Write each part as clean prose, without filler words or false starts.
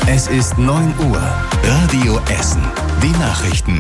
Es ist 9 Uhr. Radio Essen. Die Nachrichten.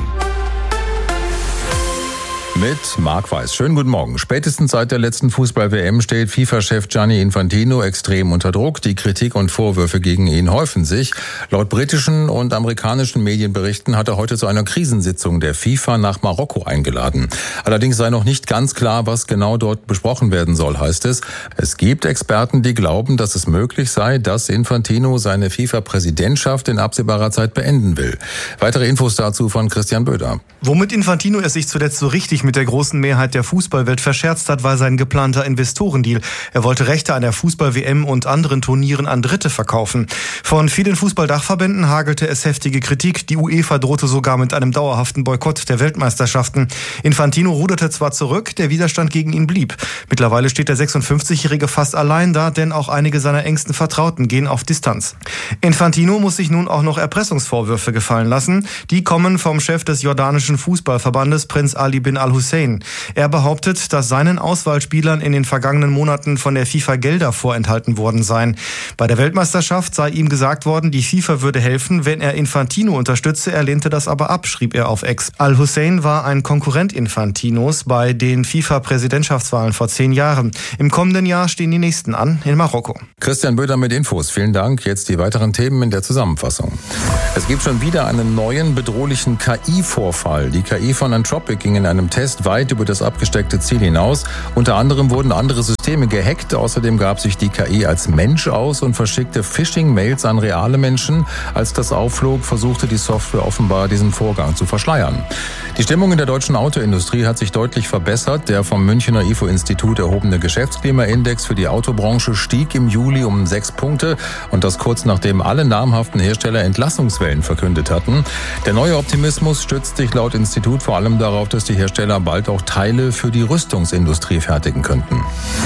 Mit Marc Weiß. Schönen guten Morgen. Spätestens seit der letzten Fußball-WM steht FIFA-Chef Gianni Infantino extrem unter Druck. Die Kritik und Vorwürfe gegen ihn häufen sich. Laut britischen und amerikanischen Medienberichten hat er heute zu einer Krisensitzung der FIFA nach Marokko eingeladen. Allerdings sei noch nicht ganz klar, was genau dort besprochen werden soll, heißt es. Es gibt Experten, die glauben, dass es möglich sei, dass Infantino seine FIFA-Präsidentschaft in absehbarer Zeit beenden will. Weitere Infos dazu von Christian Böder. Womit Infantino es sich zuletzt so richtig mit der großen Mehrheit der Fußballwelt verscherzt hat, war sein geplanter Investorendeal. Er wollte Rechte an der Fußball-WM und anderen Turnieren an Dritte verkaufen. Von vielen Fußballdachverbänden hagelte es heftige Kritik. Die UEFA drohte sogar mit einem dauerhaften Boykott der Weltmeisterschaften. Infantino ruderte zwar zurück, der Widerstand gegen ihn blieb. Mittlerweile steht der 56-Jährige fast allein da, denn auch einige seiner engsten Vertrauten gehen auf Distanz. Infantino muss sich nun auch noch Erpressungsvorwürfe gefallen lassen. Die kommen vom Chef des jordanischen Fußballverbandes, Prinz Ali bin Al-Hussein. Er behauptet, dass seinen Auswahlspielern in den vergangenen Monaten von der FIFA Gelder vorenthalten worden seien. Bei der Weltmeisterschaft sei ihm gesagt worden, die FIFA würde helfen, wenn er Infantino unterstütze. Er lehnte das aber ab, schrieb er auf X. Al-Hussein war ein Konkurrent Infantinos bei den FIFA-Präsidentschaftswahlen vor 10 Jahren. Im kommenden Jahr stehen die nächsten an in Marokko. Christian Böder mit Infos. Vielen Dank. Jetzt die weiteren Themen in der Zusammenfassung. Es gibt schon wieder einen neuen bedrohlichen KI-Vorfall. Die KI von Anthropic ging in einem Test weit über das abgesteckte Ziel hinaus. Unter anderem wurden andere Systeme gehackt. Außerdem gab sich die KI als Mensch aus und verschickte Phishing-Mails an reale Menschen. Als das aufflog, versuchte die Software offenbar, diesen Vorgang zu verschleiern. Die Stimmung in der deutschen Autoindustrie hat sich deutlich verbessert. Der vom Münchner IFO-Institut erhobene Geschäftsklimaindex für die Autobranche stieg im Juli um 6 Punkte. Und das kurz nachdem alle namhaften Hersteller Entlassungswellen verkündet hatten. Der neue Optimismus stützt sich laut Institut vor allem darauf, dass die Hersteller bald auch Teile für die Rüstungsindustrie fertigen könnten.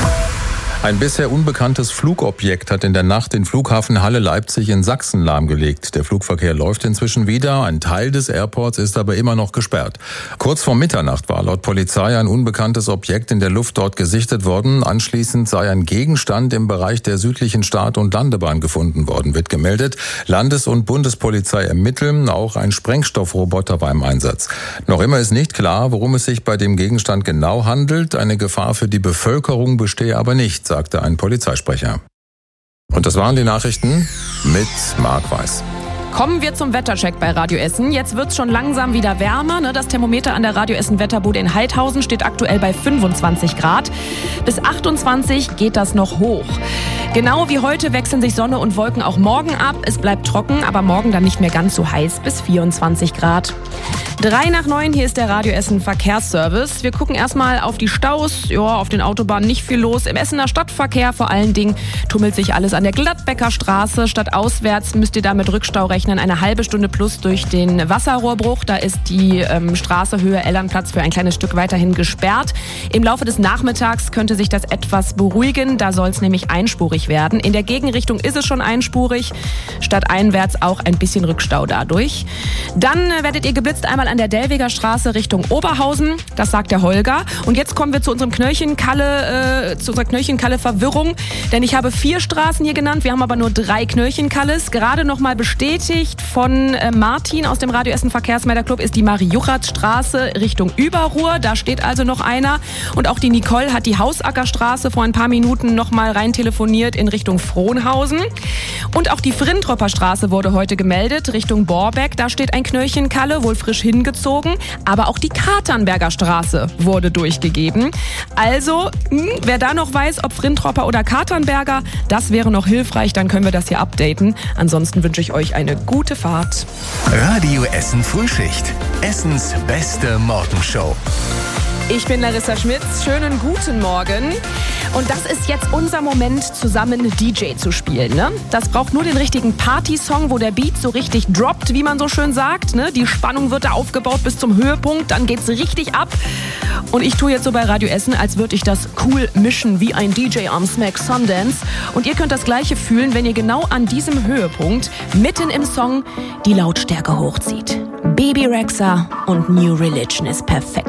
Ein bisher unbekanntes Flugobjekt hat in der Nacht den Flughafen Halle-Leipzig in Sachsen lahmgelegt. Der Flugverkehr läuft inzwischen wieder. Ein Teil des Airports ist aber immer noch gesperrt. Kurz vor Mitternacht war laut Polizei ein unbekanntes Objekt in der Luft dort gesichtet worden. Anschließend sei ein Gegenstand im Bereich der südlichen Start- und Landebahn gefunden worden, wird gemeldet. Landes- und Bundespolizei ermitteln. Auch ein Sprengstoffroboter war im Einsatz. Noch immer ist nicht klar, worum es sich bei dem Gegenstand genau handelt. Eine Gefahr für die Bevölkerung bestehe aber nicht, sagte ein Polizeisprecher. Und das waren die Nachrichten mit Marc Weiß. Kommen wir zum Wettercheck bei Radio Essen. Jetzt wird's schon langsam wieder wärmer. Das Thermometer an der Radio Essen Wetterbude in Heidhausen steht aktuell bei 25 Grad. Bis 28 geht das noch hoch. Genau wie heute wechseln sich Sonne und Wolken auch morgen ab. Es bleibt trocken, aber morgen dann nicht mehr ganz so heiß, bis 24 Grad. 8:03, hier ist der Radio Essen Verkehrsservice. Wir gucken erstmal auf die Staus. Ja, auf den Autobahnen nicht viel los. Im Essener Stadtverkehr vor allen Dingen tummelt sich alles an der Gladbecker Straße. Stadtauswärts müsst ihr da mit Rückstau rechnen. Eine halbe Stunde plus durch den Wasserrohrbruch. Da ist die Straße Höhe Ellernplatz für ein kleines Stück weiterhin gesperrt. Im Laufe des Nachmittags könnte sich das etwas beruhigen. Da soll es nämlich einspurig werden. In der Gegenrichtung ist es schon einspurig. Stadteinwärts auch ein bisschen Rückstau dadurch. Dann werdet ihr geblitzt einmal an der Dellweger Straße Richtung Oberhausen. Das sagt der Holger. Und jetzt kommen wir zu unserem Knöllchenkalle, zu unserer Knöllchenkalle-Verwirrung. Denn ich habe 4 Straßen hier genannt. Wir haben aber nur 3 Knöllchenkalles. Gerade noch mal bestätigt von Martin aus dem Radio Essen Verkehrsmelderclub ist die Marie-Juchat-Straße Richtung Überruhr. Da steht also noch einer. Und auch die Nicole hat die Hausackerstraße vor ein paar Minuten noch mal rein telefoniert in Richtung Frohnhausen. Und auch die Frintropper Straße wurde heute gemeldet Richtung Borbeck. Da steht ein Knöllchenkalle, wohl frisch hingezogen. Aber auch die Katernberger Straße wurde durchgegeben. Also, wer da noch weiß, ob Frintropper oder Katernberger, das wäre noch hilfreich. Dann können wir das hier updaten. Ansonsten wünsche ich euch eine gute Fahrt. Radio Essen Frühschicht. Essens beste Morgenshow. Ich bin Larissa Schmitz. Schönen guten Morgen. Und das ist jetzt unser Moment, zusammen DJ zu spielen. Ne? Das braucht nur den richtigen Party-Song, wo der Beat so richtig droppt, wie man so schön sagt. Ne? Die Spannung wird da aufgebaut bis zum Höhepunkt, dann geht's richtig ab. Und ich tue jetzt so bei Radio Essen, als würde ich das cool mischen wie ein DJ am Smack Sundance. Und ihr könnt das Gleiche fühlen, wenn ihr genau an diesem Höhepunkt mitten im Song die Lautstärke hochzieht. Baby Rexha und New Religion ist perfekt